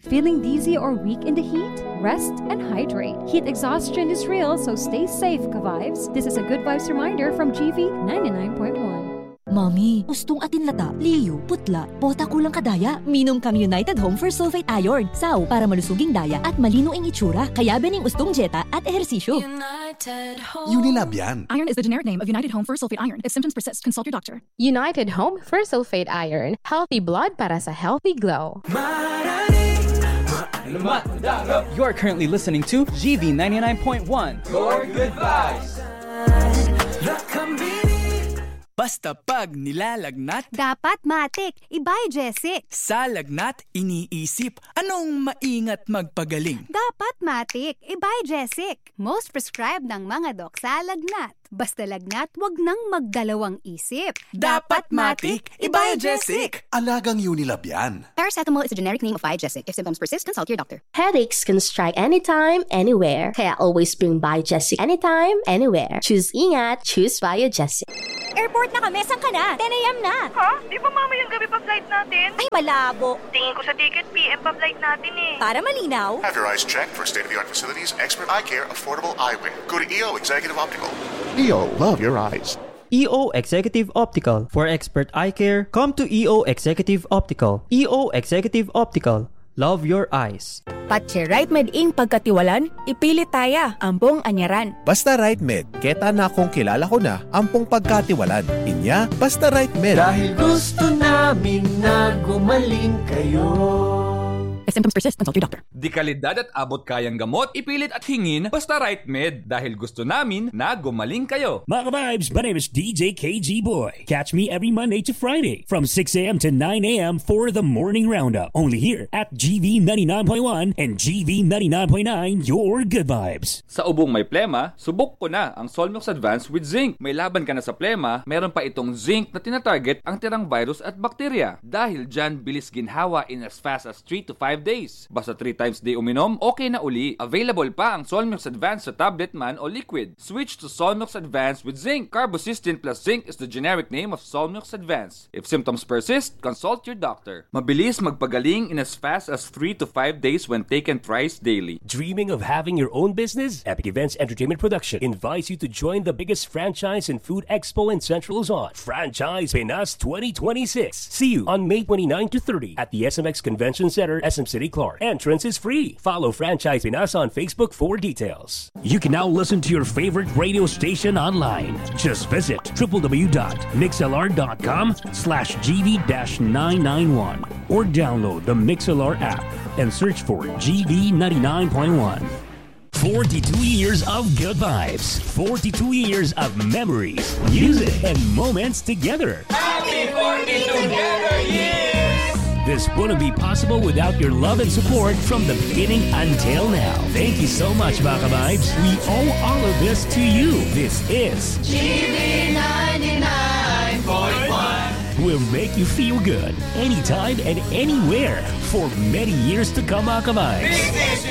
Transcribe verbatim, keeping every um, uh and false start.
Feeling dizzy or weak in the heat? Rest and hydrate. Heat exhaustion is real, so stay safe, ka-vibes. This is a Good Vibes reminder from G V ninety-nine point one. Mami, ustong atin lata, liyo, putla, bota kulang kadaya. Minom kang United Home for Sulfate Iron. Saw para malusuging daya at malino ang itsura. Kaya bening ustong jeta at ehersisyo. United Home. Unilab yan. Iron is the generic name of United Home for Sulfate Iron. If symptoms persist, consult your doctor. United Home for Sulfate Iron. Healthy blood para sa healthy glow. You are currently listening to G V ninety-nine point one. Your Good Vibes. Basta pag nilalagnat, dapat matik, ibay Jessic. Sa lagnat, iniisip, anong maingat magpagaling? Dapat matik, ibay Jessic. Most prescribed ng mga dok sa lagnat. Basta lagnat, wag nang magdalawang isip. Dapat matik, ibay Jessic. Alagang Unilab yan. Paracetamol is a generic name of Bijessic. If symptoms persist, consult your doctor. Headaches can strike anytime, anywhere. Kaya always bring Bijessic anytime, anywhere. Choose ingat, choose Bijessic. Airport na kami, saan ka na? ten a.m. na. Ha? Di ba mamayang gabi pa flight natin? Ay, malabo. Tingin ko sa ticket, P M pa flight natin eh. Para malinaw. Have your eyes checked for state-of-the-art facilities, expert eye care, affordable eyewear. Go to E O Executive Optical. E O, love your eyes. E O Executive Optical. For expert eye care, come to E O Executive Optical. E O Executive Optical. Love your eyes. Patche Right Med ing pagkatiwalan, ipilit taya, ampong anyaran. Basta Right Med, keta na kung kilala ko na, ampong pagkatiwalan. Inya, basta Right Med. Dahil gusto namin na gumaling kayo. If symptoms persist, consult your doctor. Di kalidad at abot kayang gamot, ipilit at hingin, basta Right Med. Dahil gusto namin na gumaling kayo. Mga vibes, my name is D J K G Boy. Catch me every Monday to Friday from six a.m. to nine a.m. for the Morning Roundup. Only here at G V ninety-nine point one and G V ninety-nine point nine, your good vibes. Sa ubong may plema, subok ko na ang Solmux Advance with Zinc. May laban ka na sa plema, meron pa itong zinc na tinatarget ang tirang virus at bakterya. Dahil dyan, bilis ginhawa in as fast as three to five days. Basta three times day uminom, okay na uli. Available pa ang Solmux Advance sa tablet man o liquid. Switch to Solmux Advance with Zinc. Carbocystin plus zinc is the generic name of Solmux Advance. If symptoms persist, consult your doctor. Mabilis magpagaling in as fast as three to five days when taken thrice daily. Dreaming of having your own business? Epic Events Entertainment Production invites you to join the biggest franchise and food expo in Central Luzon, Franchise Pinas twenty twenty-six. See you on May twenty-ninth to thirtieth at the S M X Convention Center, S M City, Clark. Entrance is free. Follow Franchise Pinas on Facebook for details. You can now listen to your favorite radio station online. Just visit www.mixlr.com slash GV-991 or download the MixLR app and search for G V ninety-nine point one. forty-two years of good vibes. forty-two years of memories, music, and moments together. Happy forty together years! This wouldn't be possible without your love and support from the beginning until now. Thank you so much, Baka Vibes. We owe all of this to you. This is G V ninety-nine point one. Will make you feel good anytime and anywhere for many years to come, Baka Vibes.